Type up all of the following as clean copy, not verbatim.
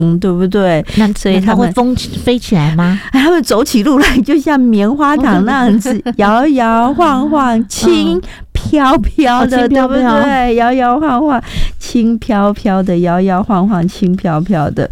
对不对？ 那所以他们会飞起来吗？ 他们走起路来就像棉花糖那样子，摇摇晃晃，轻飘飘的，对不对？摇摇晃晃，轻飘飘的，摇摇晃晃，轻飘飘的。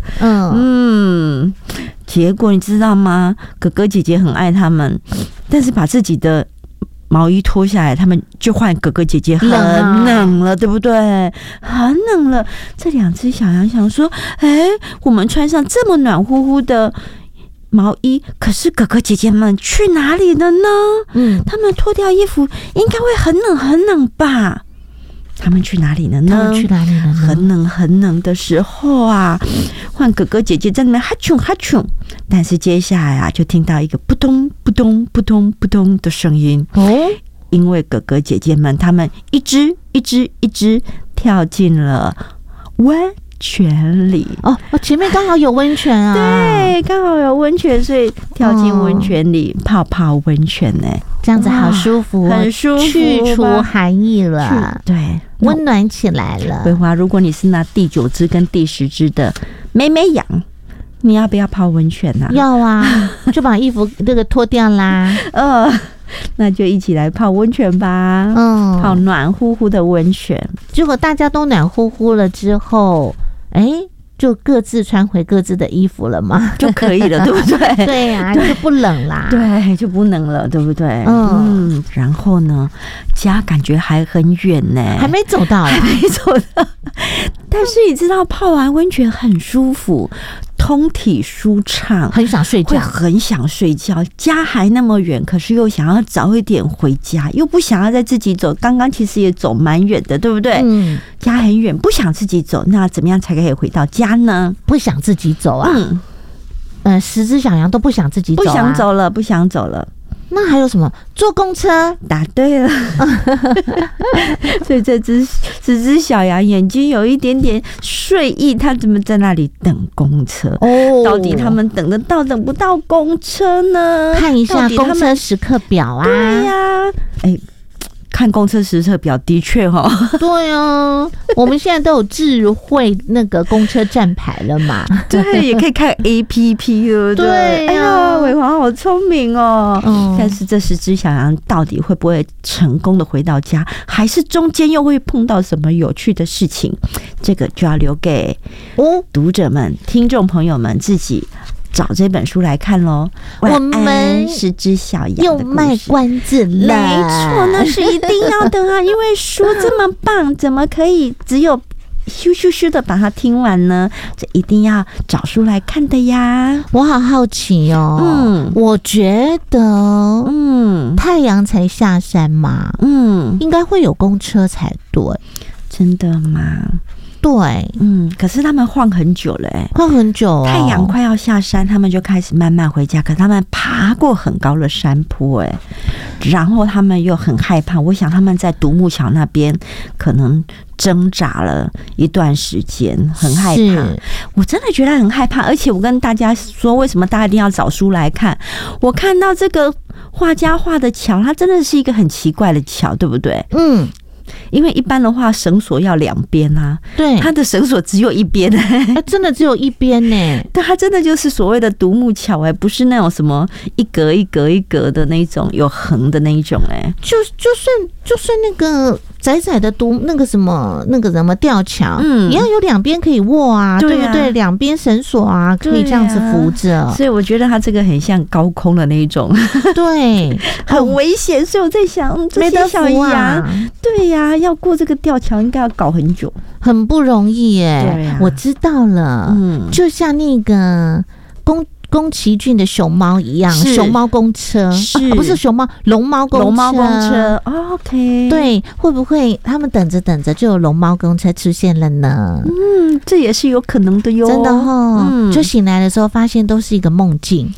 结果你知道吗？哥哥姐姐很爱他们，但是把自己的毛衣脱下来，他们就换哥哥姐姐很冷了，对不对？很冷了。这两只小羊想说：“我们穿上这么暖乎乎的毛衣，可是哥哥姐姐们去哪里了呢？他们脱掉衣服，应该会很冷很冷吧？他们去哪里了呢？很冷很冷的时候啊，换哥哥姐姐在那边哈啾哈啾，但是接下来啊，就听到一个扑通扑通扑通扑通的声音。因为哥哥姐姐们他们一只跳进了温泉里。 前面刚好有温泉啊。 对，刚好有温泉，所以跳进温泉里泡泡温泉呢。 这样子好舒服， 很舒服， 去除寒意了， 对， 温暖起来了。 桂花，如果你是那第9只跟第10只的妹妹羊，你要不要泡温泉啊？ 要啊，就把衣服这个脱掉啦。 那就一起来泡温泉吧。泡暖乎乎的温泉。 结果大家都暖乎乎了之后，就各自穿回各自的衣服了嘛， 就可以了，对不对？ 对呀，就不冷啦。 对，就不冷了，对不对？然后呢，家感觉还很远呢， 还没走到。 但是你知道，泡完温泉很舒服，通体舒畅， 很想睡觉， 会很想睡觉。家还那么远，可是又想要早一点回家，又不想要再自己走。刚刚其实也走蛮远的，对不对？家很远，不想自己走，那怎么样才可以回到家呢？ 不想自己走啊。10只小羊都不想自己走， 不想走了，不想走了。 那还有什么？坐公车？答对了。所以这只小羊眼睛有一点点睡意，它怎么在那里等公车？到底他们等得到等不到公车呢？ 看一下公车时刻表啊。 对呀，看公车时刻表的确对啊，我们现在都有智慧那个公车站牌了嘛。 对，也可以看 APP， 对不对？ 对啊， 伟华好聪明哦。但是这10只小羊到底会不会成功的回到家，还是中间又会碰到什么有趣的事情？这个就要留给读者们、听众朋友们自己找这本书来看咯。 我们 10只小羊又卖关子了， 没错，那是一定要的啊！因为书这么棒，怎么可以只有咻咻咻的把它听完呢？这一定要找书来看的呀！ 我好好奇哦。我觉得，太阳才下山嘛，应该会有公车才对。 真的吗？对，可是他们晃很久了， 晃很久太阳快要下山，他们就开始慢慢回家。可他们爬过很高的山坡，然后他们又很害怕。我想他们在独木桥那边可能挣扎了一段时间，很害怕。我真的觉得很害怕。而且我跟大家说，为什么大家一定要找书来看？我看到这个画家画的桥，它真的是一个很奇怪的桥，对不对？因为一般的话，绳索要2边啊，对，它的绳索只有一边， 真的只有一边呢。 对，它真的就是所谓的独木桥，不是那种什么一格一格一格的那种有横的那一种， 就算那个窄窄的那个什么吊桥，也要有2边可以握啊，对不对？2边绳索啊，可以这样子扶着。 所以我觉得它这个很像高空的那一种， 对， 很危险。所以我在想，这些小羊，对呀，要过这个吊桥应该要搞很久， 很不容易耶。我知道了，就像那个宫崎骏的熊猫一样，熊猫公车不是熊猫，龙猫公车。 OK， 对，会不会他们等着等着就有龙猫公车出现了呢？ 这也是有可能的哟。 真的就醒来的时候发现都是一个梦境，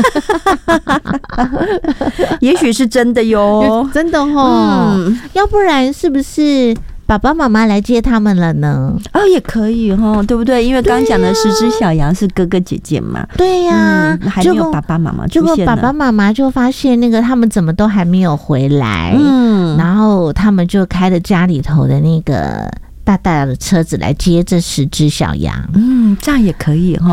也许是真的哟， 真的要不然是不是爸爸妈妈来接他们了呢？ 也可以对不对？因为刚刚讲的10只小羊是哥哥姐姐嘛。 对呀， 还没有爸爸妈妈出现呢。 结果爸爸妈妈就发现那个他们怎么都还没有回来，然后他们就开了家里头的那个大大的车子来接这10只小羊。 这样也可以哈。